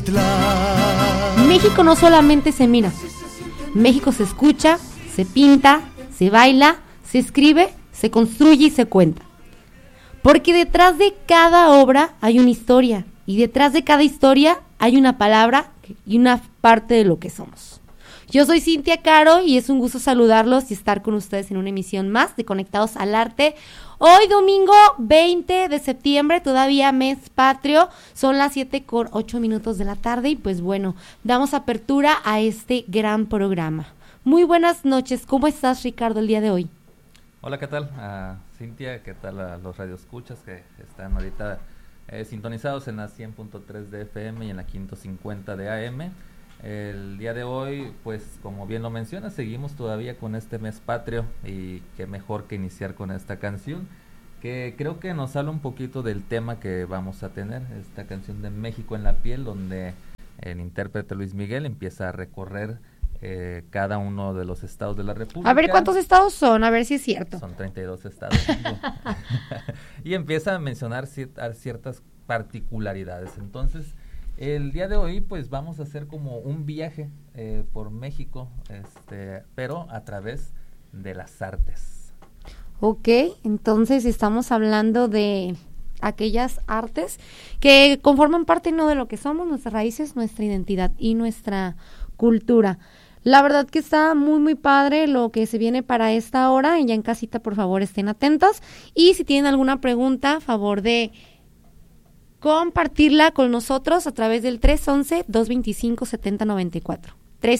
México no solamente se mira, México se escucha, se pinta, se baila, se escribe, se construye y se cuenta. Porque detrás de cada obra hay una historia, y detrás de cada historia hay una palabra y una parte de lo que somos. Yo soy Cintia Caro y es un gusto saludarlos y estar con ustedes en una emisión más de Conectados al Arte. Hoy domingo 20 de septiembre, todavía mes patrio, son las 7:08 de la tarde y pues bueno, damos apertura a este gran programa. Muy buenas noches, ¿cómo estás, Ricardo, el día de hoy? Hola, ¿qué tal? Cintia, ¿qué tal a los radioescuchas que están ahorita sintonizados en la 100.3 de FM y en la 550 de AM? El día de hoy, pues como bien lo mencionas, seguimos todavía con este mes patrio y qué mejor que iniciar con esta canción que creo que nos habla un poquito del tema que vamos a tener, esta canción de México en la piel, donde el intérprete Luis Miguel empieza a recorrer cada uno de los estados de la República. A ver, ¿cuántos estados son? A ver si es cierto. Son 32 estados. Y empieza a mencionar ciertas particularidades. Entonces, el día de hoy, pues vamos a hacer como un viaje por México, pero a través de las artes. Ok, entonces estamos hablando de aquellas artes que conforman parte, ¿no?, de lo que somos, nuestras raíces, nuestra identidad y nuestra cultura. La verdad que está muy muy padre lo que se viene para esta hora, y ya en casita por favor estén atentos, y si tienen alguna pregunta, a favor de compartirla con nosotros a través del 311-225-7094.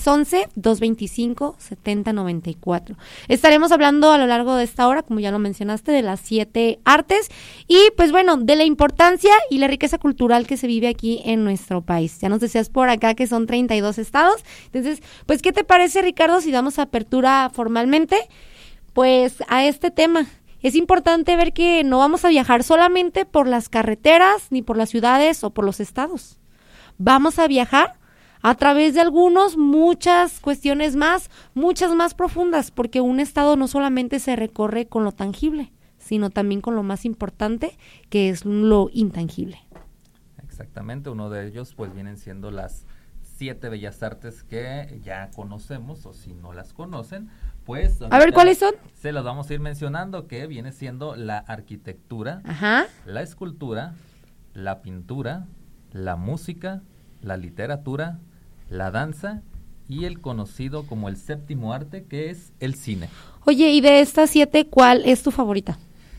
311-225-7094. Estaremos hablando a lo largo de esta hora, como ya lo mencionaste, de las 7 artes y pues bueno, de la importancia y la riqueza cultural que se vive aquí en nuestro país. Ya nos decías por acá que son 32 estados. Entonces, pues, ¿qué te parece, Ricardo, si damos apertura formalmente pues a este tema? Es importante ver que no vamos a viajar solamente por las carreteras, ni por las ciudades o por los estados. Vamos a viajar a través de muchas cuestiones más, muchas más profundas, porque un estado no solamente se recorre con lo tangible, sino también con lo más importante, que es lo intangible. Exactamente, uno de ellos pues vienen siendo las 7 bellas artes que ya conocemos, o si no las conocen, pues a ver, ¿cuáles son? Se las vamos a ir mencionando, que viene siendo la arquitectura, ajá, la escultura, la pintura, la música, la literatura, la danza y el conocido como el séptimo arte, que es el cine. Oye, y de estas 7, ¿cuál es tu favorita?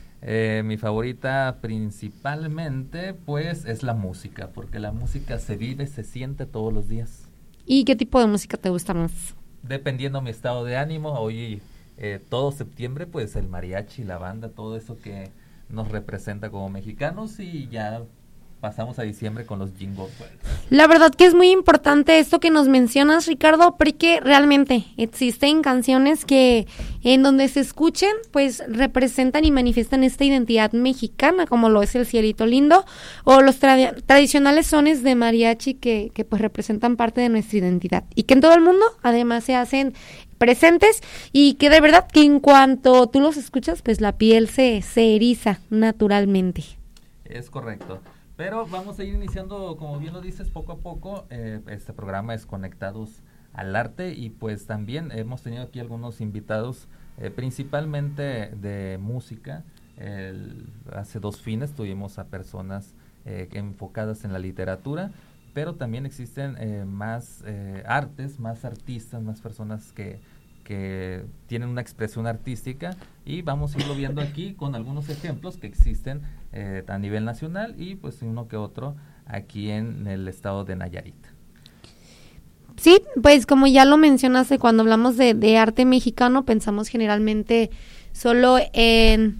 Mi favorita principalmente pues es la música, porque la música se vive, se siente todos los días. ¿Y qué tipo de música te gusta más? Dependiendo mi estado de ánimo, hoy todo septiembre pues el mariachi, la banda, todo eso que nos representa como mexicanos, y ya pasamos a diciembre con los Jingle Bells. La verdad que es muy importante esto que nos mencionas, Ricardo, porque realmente existen canciones que en donde se escuchen, pues representan y manifiestan esta identidad mexicana, como lo es el Cielito Lindo, o los tradicionales sones de mariachi que pues representan parte de nuestra identidad, y que en todo el mundo además se hacen presentes, y que de verdad que en cuanto tú los escuchas, pues la piel se eriza naturalmente. Es correcto. Pero vamos a ir iniciando, como bien lo dices, poco a poco. Este programa es Conectados al Arte, y pues también hemos tenido aquí algunos invitados, principalmente de música. Hace 2 fines tuvimos a personas enfocadas en la literatura, pero también existen más artes, más artistas, más personas que tienen una expresión artística, y vamos a irlo viendo aquí con algunos ejemplos que existen a nivel nacional y pues uno que otro aquí en el estado de Nayarit. Sí, pues como ya lo mencionaste, cuando hablamos de arte mexicano pensamos generalmente solo en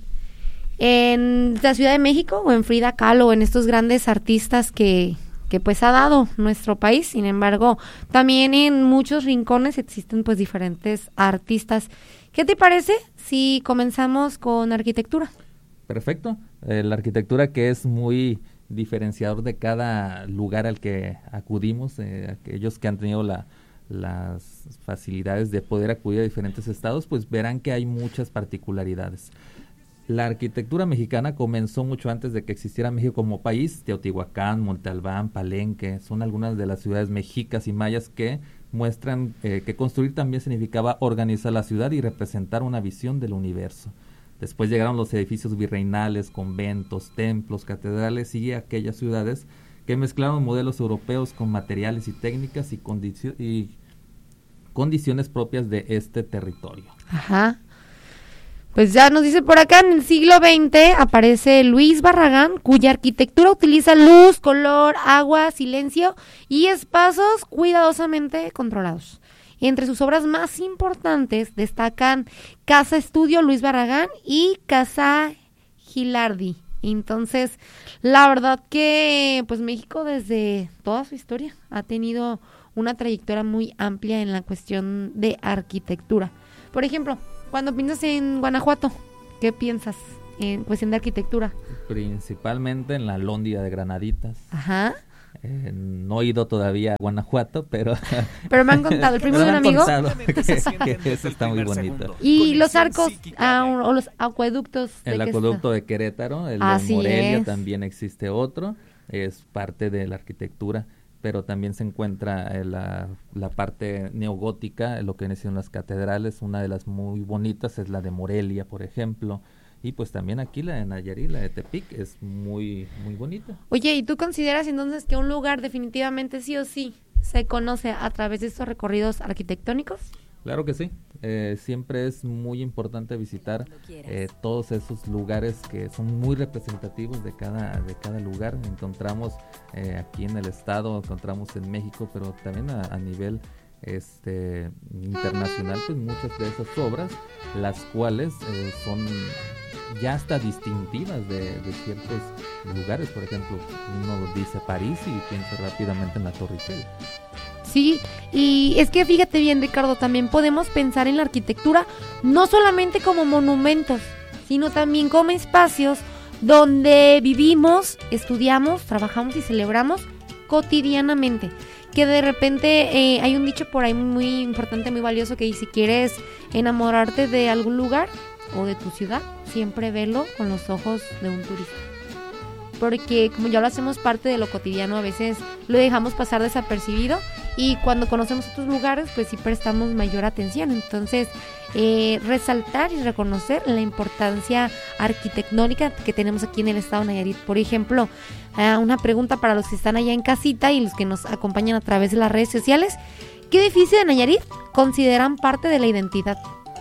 la Ciudad de México o en Frida Kahlo o en estos grandes artistas que pues ha dado nuestro país. Sin embargo, también en muchos rincones existen pues diferentes artistas. ¿Qué te parece si comenzamos con arquitectura? Perfecto. La arquitectura, que es muy diferenciador de cada lugar al que acudimos, aquellos que han tenido las facilidades de poder acudir a diferentes estados, pues verán que hay muchas particularidades. La arquitectura mexicana comenzó mucho antes de que existiera México como país. Teotihuacán, Monte Albán, Palenque, son algunas de las ciudades mexicas y mayas que muestran que construir también significaba organizar la ciudad y representar una visión del universo. Después llegaron los edificios virreinales, conventos, templos, catedrales y aquellas ciudades que mezclaron modelos europeos con materiales y técnicas y condiciones propias de este territorio. Ajá. Pues ya nos dice por acá, en el siglo XX aparece Luis Barragán, cuya arquitectura utiliza luz, color, agua, silencio y espacios cuidadosamente controlados. Entre sus obras más importantes destacan Casa Estudio Luis Barragán y Casa Gilardi. Entonces, la verdad que pues México desde toda su historia ha tenido una trayectoria muy amplia en la cuestión de arquitectura. Por ejemplo, cuando piensas en Guanajuato, ¿qué piensas en cuestión de arquitectura? Principalmente en la Alhóndiga de Granaditas. Ajá. No he ido todavía a Guanajuato, pero me han contado, el primo de un amigo. Que eso está muy bonito. Y los arcos o los acueductos. El acueducto de Querétaro, el de Morelia también existe otro, es parte de la arquitectura, pero también se encuentra la parte neogótica, lo que viene siendo las catedrales. Una de las muy bonitas es la de Morelia, por ejemplo. Y pues también aquí la de Nayarit, la de Tepic, es muy muy bonita. Oye, ¿y tú consideras entonces que un lugar definitivamente sí o sí se conoce a través de estos recorridos arquitectónicos? Claro que sí. Siempre es muy importante visitar todos esos lugares que son muy representativos de cada lugar. Encontramos aquí en el estado, encontramos en México, pero también a nivel internacional, pues muchas de esas obras, las cuales son ya hasta distintivas de ciertos lugares. Por ejemplo, uno dice París y piensa rápidamente en la Torre Eiffel. Sí, y es que fíjate bien, Ricardo, también podemos pensar en la arquitectura no solamente como monumentos, sino también como espacios donde vivimos, estudiamos, trabajamos y celebramos cotidianamente. Que de repente hay un dicho por ahí muy importante, muy valioso, que dice: si quieres enamorarte de algún lugar o de tu ciudad, siempre velo con los ojos de un turista. Porque como ya lo hacemos parte de lo cotidiano, a veces lo dejamos pasar desapercibido, y cuando conocemos otros lugares, pues sí prestamos mayor atención. Entonces, resaltar y reconocer la importancia arquitectónica que tenemos aquí en el estado de Nayarit. Por ejemplo, una pregunta para los que están allá en casita y los que nos acompañan a través de las redes sociales: ¿qué edificio de Nayarit consideran parte de la identidad?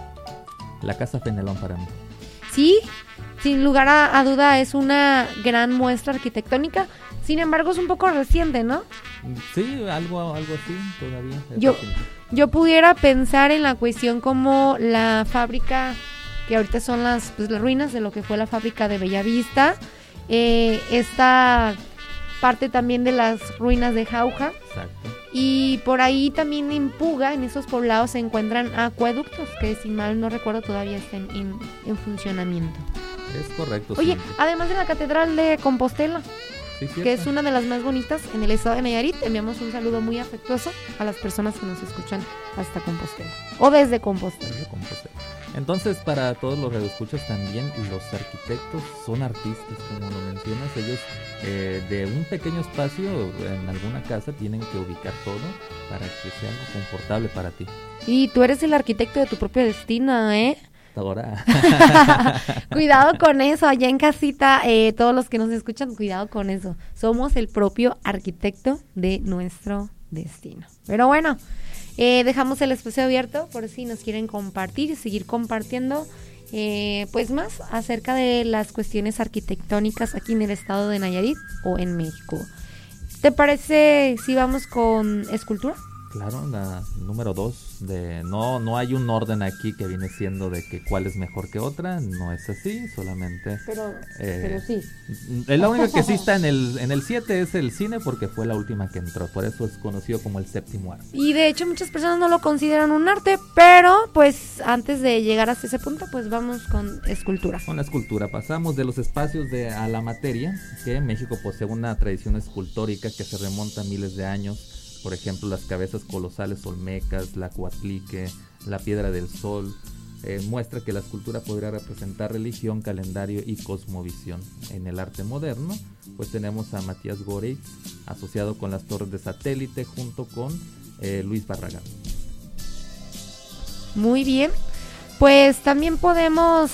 La Casa Fenelón para mí. Sí, sin lugar a duda es una gran muestra arquitectónica. Sin embargo, es un poco reciente, ¿no? Sí, algo así todavía. Yo pudiera pensar en la cuestión como la fábrica, que ahorita son las ruinas de lo que fue la fábrica de Bellavista. Esta parte también de las ruinas de Jauja. Exacto. Y por ahí también en Puga, en esos poblados, se encuentran acueductos que, si mal no recuerdo, todavía están en funcionamiento. Es correcto. Oye, sí. Además de la Catedral de Compostela, sí, que es una de las más bonitas en el estado de Nayarit, enviamos un saludo muy afectuoso a las personas que nos escuchan hasta Compostela o desde Compostela. Entonces, para todos los radioescuchas, también los arquitectos son artistas, como lo mencionas. Ellos de un pequeño espacio en alguna casa tienen que ubicar todo para que sea algo confortable para ti. Y tú eres el arquitecto de tu propio destino, ¿eh? Ahora. Cuidado con eso, allá en casita, todos los que nos escuchan, cuidado con eso. Somos el propio arquitecto de nuestro destino. Pero bueno, dejamos el espacio abierto por si nos quieren compartir y seguir compartiendo pues más acerca de las cuestiones arquitectónicas aquí en el estado de Nayarit o en México. ¿Te parece si vamos con escultura? Claro, la número 2, no hay un orden aquí que viene siendo de que cuál es mejor que otra, no es así, solamente... Pero sí. La única que sí está en el 7 es el cine, porque fue la última que entró, por eso es conocido como el séptimo arte. Y de hecho muchas personas no lo consideran un arte, pero pues antes de llegar hasta ese punto, pues vamos con escultura. Con la escultura pasamos de los espacios a la materia, que México posee una tradición escultórica que se remonta a miles de años. Por ejemplo, las cabezas colosales olmecas, la Coatlique, la Piedra del Sol, muestra que la escultura podría representar religión, calendario y cosmovisión. En el arte moderno, pues tenemos a Matías Goretz, asociado con las torres de satélite, junto con Luis Barragán. Muy bien, pues también podemos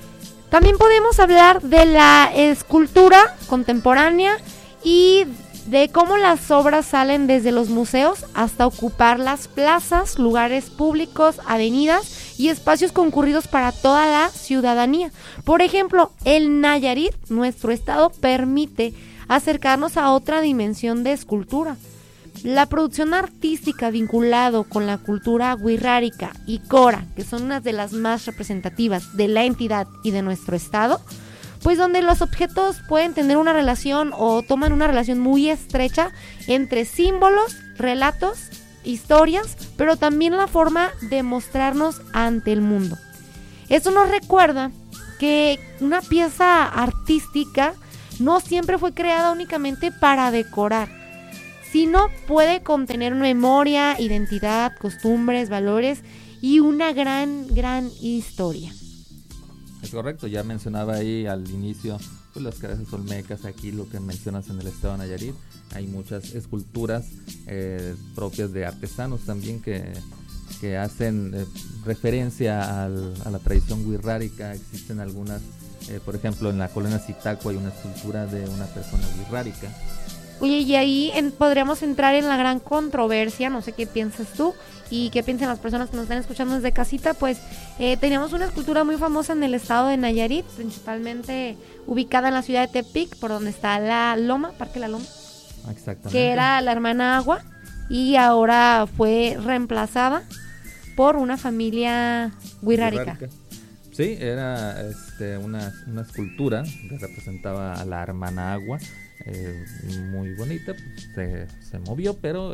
hablar de la escultura contemporánea y de cómo las obras salen desde los museos hasta ocupar las plazas, lugares públicos, avenidas y espacios concurridos para toda la ciudadanía. Por ejemplo, el Nayarit, nuestro estado, permite acercarnos a otra dimensión de escultura. La producción artística vinculado con la cultura wixárika y cora, que son unas de las más representativas de la entidad y de nuestro estado, pues donde los objetos pueden tener una relación o toman una relación muy estrecha entre símbolos, relatos, historias, pero también la forma de mostrarnos ante el mundo. Esto nos recuerda que una pieza artística no siempre fue creada únicamente para decorar, sino puede contener memoria, identidad, costumbres, valores y una gran historia. Es correcto, ya mencionaba ahí al inicio pues las cabezas olmecas, aquí lo que mencionas en el estado de Nayarit, hay muchas esculturas propias de artesanos también que hacen referencia a la tradición wixárika. Existen algunas, por ejemplo en la colonia Zitácuaro hay una escultura de una persona wixárika. Oye, y ahí podríamos entrar en la gran controversia, no sé qué piensas tú y qué piensan las personas que nos están escuchando desde casita, pues teníamos una escultura muy famosa en el estado de Nayarit, principalmente ubicada en la ciudad de Tepic, por donde está la Loma, Parque La Loma. Exactamente. Que era la hermana Agua y ahora fue reemplazada por una familia wixárika. Sí, era una escultura que representaba a la hermana Agua. Muy bonita, pues, se movió, pero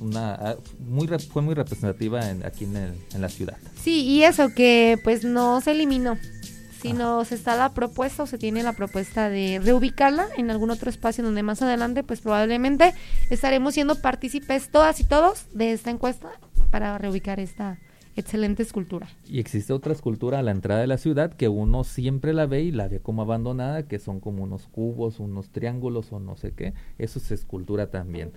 fue muy representativa aquí en la ciudad. Sí, y eso que pues no se eliminó, sino se está la propuesta o se tiene la propuesta de reubicarla en algún otro espacio donde más adelante pues probablemente estaremos siendo partícipes todas y todos de esta encuesta para reubicar esta excelente escultura. Y existe otra escultura a la entrada de la ciudad que uno siempre la ve y la ve como abandonada, que son como unos cubos, unos triángulos o no sé qué. Eso es escultura también.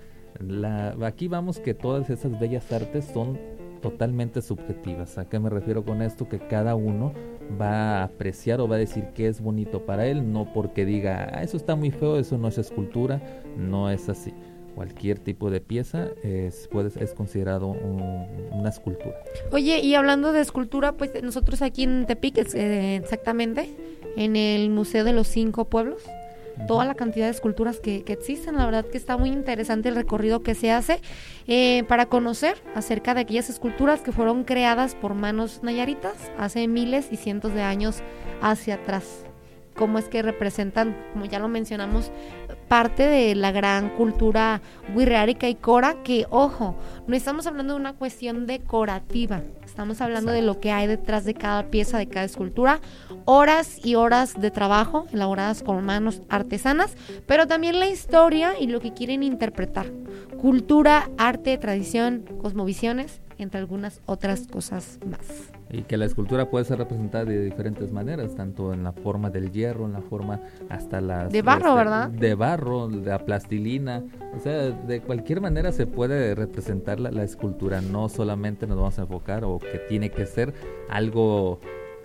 Aquí vamos que todas esas bellas artes son totalmente subjetivas. ¿A qué me refiero con esto? Que cada uno va a apreciar o va a decir que es bonito para él, no porque diga, eso está muy feo, eso no es escultura. No es así. Cualquier tipo de pieza es considerado una escultura. Oye, y hablando de escultura, pues nosotros aquí en Tepic, exactamente, en el Museo de los 5 Pueblos, toda la cantidad de esculturas que existen, la verdad que está muy interesante el recorrido que se hace para conocer acerca de aquellas esculturas que fueron creadas por manos nayaritas hace miles y cientos de años hacia atrás. Cómo es que representan, como ya lo mencionamos, parte de la gran cultura wixárika y cora, que ojo, no estamos hablando de una cuestión decorativa, estamos hablando de lo que hay detrás de cada pieza, de cada escultura, horas y horas de trabajo elaboradas con manos artesanas, pero también la historia y lo que quieren interpretar, cultura, arte, tradición, cosmovisiones, entre algunas otras cosas más. Y que la escultura puede ser representada de diferentes maneras, tanto en la forma del hierro, en la forma hasta las... De barro, ¿verdad? De barro, de la plastilina, o sea, de cualquier manera se puede representar la escultura, no solamente nos vamos a enfocar o que tiene que ser algo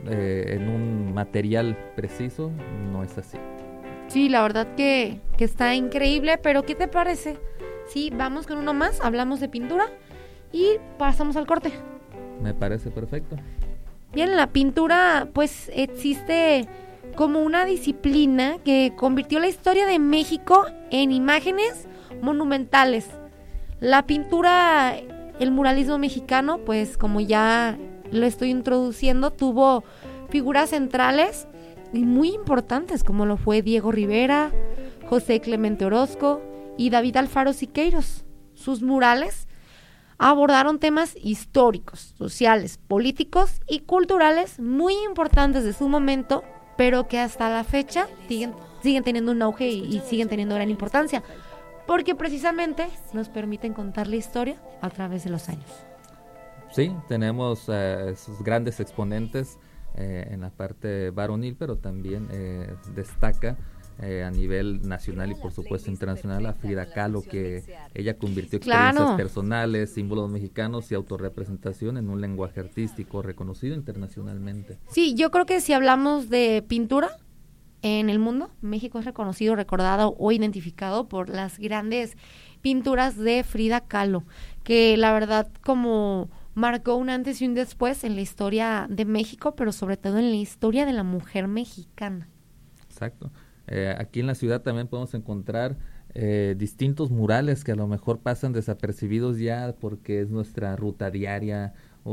en un material preciso, no es así. Sí, la verdad que está increíble, pero ¿qué te parece? Sí, vamos con uno más, hablamos de pintura y pasamos al corte. Me parece perfecto. Bien, la pintura pues existe como una disciplina que convirtió la historia de México en imágenes monumentales. La pintura, el muralismo mexicano, pues como ya lo estoy introduciendo, tuvo figuras centrales y muy importantes como lo fue Diego Rivera, José Clemente Orozco y David Alfaro Siqueiros. Sus murales abordaron temas históricos, sociales, políticos y culturales muy importantes de su momento, pero que hasta la fecha siguen teniendo un auge y siguen teniendo gran importancia, porque precisamente nos permiten contar la historia a través de los años. Sí, tenemos esos grandes exponentes en la parte varonil, pero también destaca a nivel nacional y por supuesto internacional a Frida Kahlo, que ella convirtió experiencias personales, símbolos mexicanos y autorrepresentación en un lenguaje artístico reconocido internacionalmente. Sí, yo creo que si hablamos de pintura en el mundo, México es reconocido, recordado o identificado por las grandes pinturas de Frida Kahlo, que la verdad como marcó un antes y un después en la historia de México, pero sobre todo en la historia de la mujer mexicana. Exacto. Aquí en la ciudad también podemos encontrar distintos murales que a lo mejor pasan desapercibidos ya porque es nuestra ruta diaria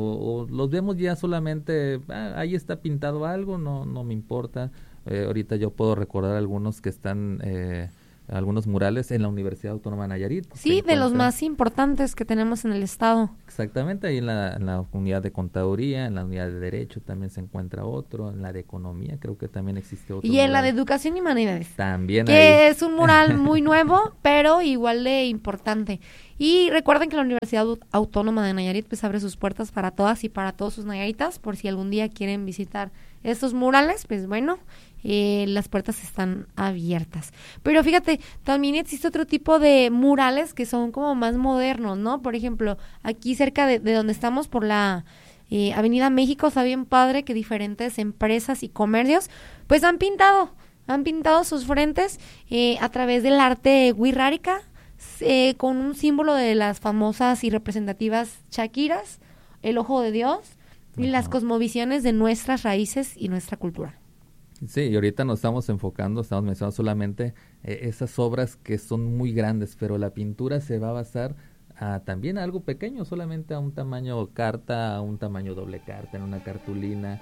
o los vemos ya solamente, ahí está pintado algo, no me importa. Ahorita yo puedo recordar algunos que están, algunos murales en la Universidad Autónoma de Nayarit. Sí, de los más importantes que tenemos en el estado. Exactamente, ahí en la unidad de contaduría, en la unidad de derecho también se encuentra otro, en la de economía creo que también existe otro. Y mural. En la de educación y humanidades. También que ahí. Es un mural muy nuevo, pero igual de importante. Y recuerden que la Universidad Autónoma de Nayarit pues abre sus puertas para todas y para todos sus nayaritas, por si algún día quieren visitar estos murales, pues bueno, las puertas están abiertas. Pero fíjate, también existe otro tipo de murales que son como más modernos, ¿no? Por ejemplo, aquí cerca de donde estamos, por la Avenida México, está bien padre que diferentes empresas y comercios pues han pintado sus frentes a través del arte wixárika, con un símbolo de las famosas y representativas Shakiras, el ojo de Dios y las cosmovisiones de nuestras raíces y nuestra cultura. Sí, y ahorita nos estamos mencionando solamente esas obras que son muy grandes, pero la pintura se va a basar también a algo pequeño, solamente a un tamaño carta, a un tamaño doble carta, en una cartulina,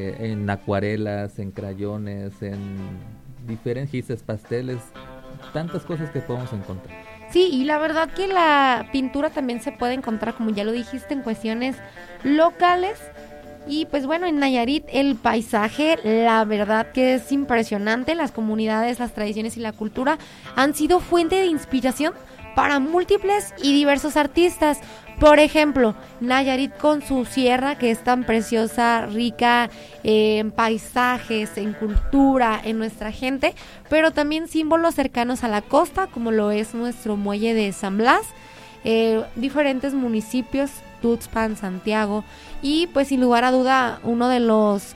en acuarelas, en crayones, en diferentes gises, pasteles, tantas cosas que podemos encontrar. Sí, y la verdad que la pintura también se puede encontrar, como ya lo dijiste, en cuestiones locales. Y pues bueno, en Nayarit el paisaje, la verdad que es impresionante. Las comunidades, las tradiciones y la cultura han sido fuente de inspiración para múltiples y diversos artistas. Por ejemplo, Nayarit con su sierra, que es tan preciosa, rica en paisajes, en cultura, en nuestra gente, pero también símbolos cercanos a la costa, como lo es nuestro muelle de San Blas, diferentes municipios, Tuxpan, Santiago, y pues sin lugar a duda uno de los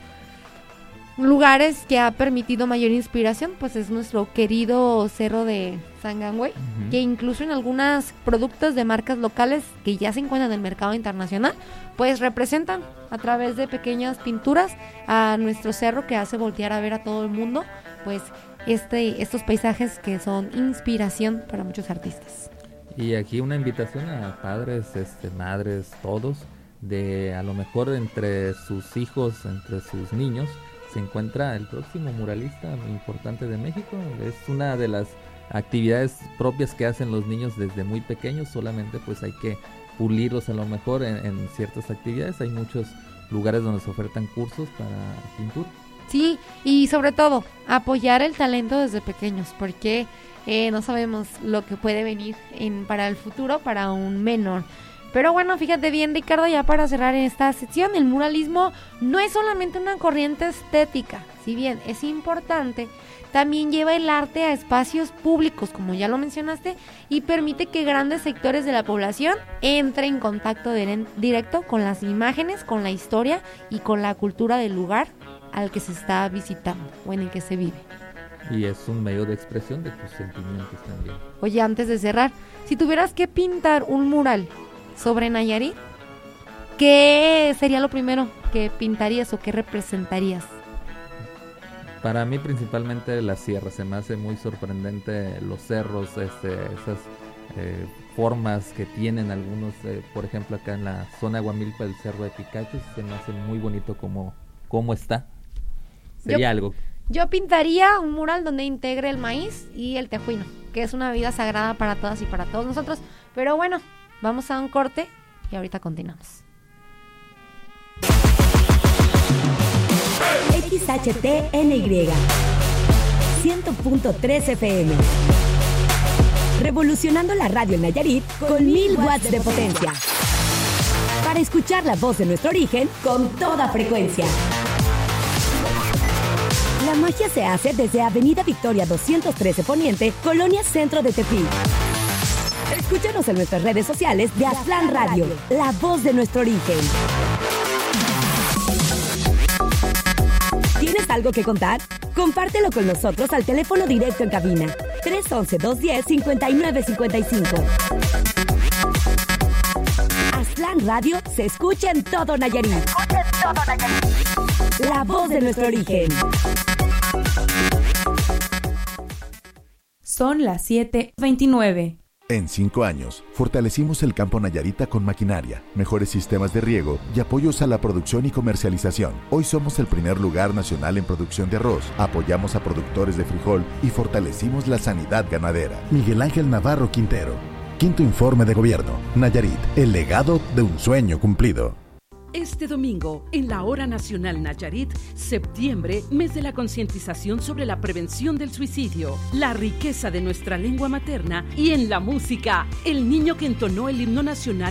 lugares que ha permitido mayor inspiración pues es nuestro querido Cerro de Sangangüey, que incluso en algunos productos de marcas locales que ya se encuentran en el mercado internacional pues representan a través de pequeñas pinturas a nuestro cerro, que hace voltear a ver a todo el mundo pues estos paisajes que son inspiración para muchos artistas. Y aquí una invitación a padres, madres, todos, de a lo mejor entre sus hijos, entre sus niños, se encuentra el próximo muralista importante de México. Es una de las actividades propias que hacen los niños desde muy pequeños, solamente pues hay que pulirlos a lo mejor en ciertas actividades. Hay muchos lugares donde se ofertan cursos para pintura. Sí, y sobre todo apoyar el talento desde pequeños, porque no sabemos lo que puede venir para el futuro para un menor. Pero bueno, fíjate bien, Ricardo, ya para cerrar esta sección, el muralismo no es solamente una corriente estética, si bien es importante, también lleva el arte a espacios públicos, como ya lo mencionaste, y permite que grandes sectores de la población entren en contacto directo con las imágenes, con la historia y con la cultura del lugar al que se está visitando o en el que se vive. Y es un medio de expresión de tus sentimientos también. Oye, antes de cerrar, si tuvieras que pintar un mural sobre Nayarit, ¿qué sería lo primero que pintarías o qué representarías? Para mí principalmente la sierra, se me hace muy sorprendente los cerros, esas formas que tienen algunos, por ejemplo acá en la zona de Aguamilpa, el cerro de Picacho, se me hace muy bonito como está. Sería algo. Yo pintaría un mural donde integre el maíz y el tejuino, que es una vida sagrada para todas y para todos nosotros. Pero bueno, vamos a un corte y ahorita continuamos. XHTNY 100.3 FM. Revolucionando la radio en Nayarit con 1000 watts de potencia. para escuchar la voz de nuestro origen con toda frecuencia. La magia se hace desde Avenida Victoria 213 Poniente, Colonia Centro de Tepic. Escúchanos en nuestras redes sociales de Aztlán Radio, la voz de nuestro origen. ¿Tienes algo que contar? Compártelo con nosotros al teléfono directo en cabina 311-210-5955. Aztlán Radio se escucha en todo Nayarit. La voz de nuestro origen. Son las 7:29. En 5 años, fortalecimos el campo nayarita con maquinaria, mejores sistemas de riego y apoyos a la producción y comercialización. Hoy somos el primer lugar nacional en producción de arroz, apoyamos a productores de frijol y fortalecimos la sanidad ganadera. Miguel Ángel Navarro Quintero. Quinto informe de gobierno. Nayarit, el legado de un sueño cumplido. Este domingo, en la Hora Nacional Nayarit, septiembre, mes de la concientización sobre la prevención del suicidio, la riqueza de nuestra lengua materna y en la música, el niño que entonó el himno nacional